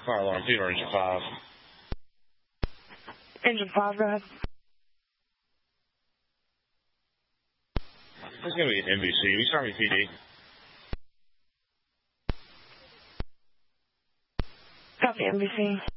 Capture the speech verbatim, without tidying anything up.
Fire alarm, fever, engine five. Engine five, go ahead. It's going to be an N B C. We start with P D. Copy, N B C.